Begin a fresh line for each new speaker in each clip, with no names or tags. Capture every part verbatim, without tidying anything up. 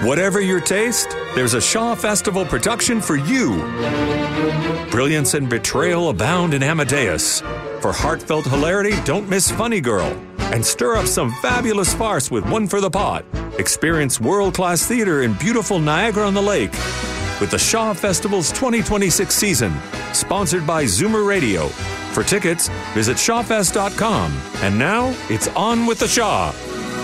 Whatever your taste, there's a Shaw Festival production for you. Brilliance and betrayal abound in Amadeus. For heartfelt hilarity, don't miss Funny Girl. And stir up some fabulous farce with One for the Pot. Experience world-class theater in beautiful Niagara-on-the-Lake with the Shaw Festival's twenty twenty-six season, sponsored by Zoomer Radio. For tickets, visit shawfest dot com. And now, it's on with the Shaw.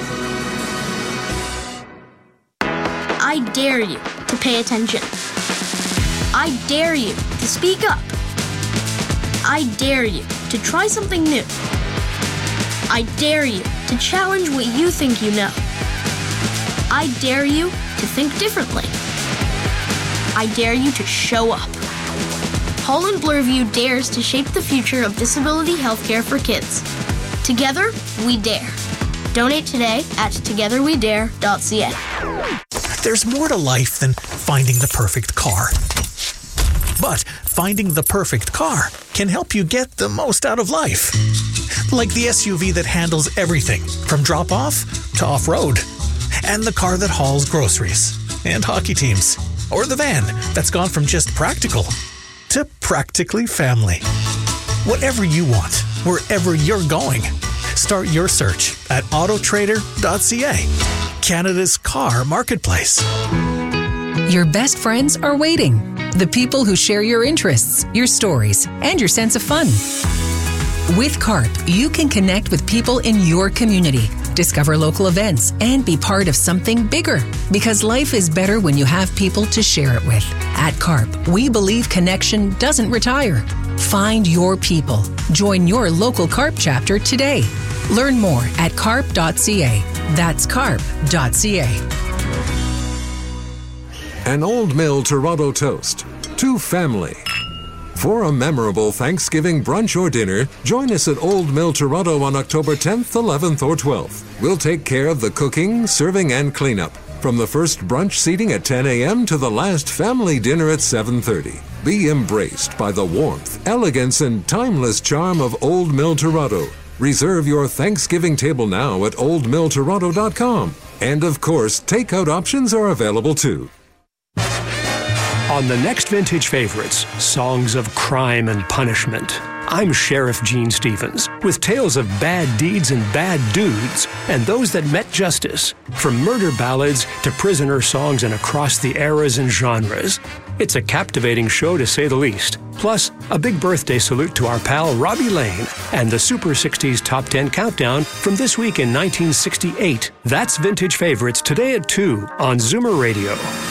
I dare you to pay attention. I dare you to speak up. I dare you to try something new. I dare you to challenge what you think you know. I dare you to think differently. I dare you to show up. Holland Bloorview dares to shape the future of disability healthcare for kids. Together, we dare. Donate today at together we dare dot c a.
There's more to life than finding the perfect car. But finding the perfect car can help you get the most out of life. Like the S U V that handles everything from drop-off to off-road. And the car that hauls groceries and hockey teams. Or the van that's gone from just practical to practically family. Whatever you want, wherever you're going. Start your search at auto trader dot c a, Canada's car marketplace.
Your best friends are waiting. The people who share your interests, your stories, and your sense of fun. With CARP, you can connect with people in your community, discover local events, and be part of something bigger. Because life is better when you have people to share it with. At CARP, we believe connection doesn't retire. Find your people. Join your local CARP chapter today. Learn more at carp dot c a. That's carp dot c a.
An Old Mill Toronto toast to family. For a memorable Thanksgiving brunch or dinner, join us at Old Mill Toronto on October tenth, eleventh, or twelfth. We'll take care of the cooking, serving, and cleanup. From the first brunch seating at ten a.m. to the last family dinner at seven thirty. Be embraced by the warmth, elegance, and timeless charm of Old Mill Toronto. Reserve your Thanksgiving table now at old mill toronto dot com. And of course, takeout options are available too.
On the next Vintage Favorites, songs of crime and punishment, I'm Sheriff Gene Stevens, with tales of bad deeds and bad dudes, and those that met justice, from murder ballads to prisoner songs and across the eras and genres. It's a captivating show to say the least. Plus, a big birthday salute to our pal Robbie Lane and the Super sixties Top ten Countdown from this week in nineteen sixty-eight. That's Vintage Favorites today at two on Zoomer Radio.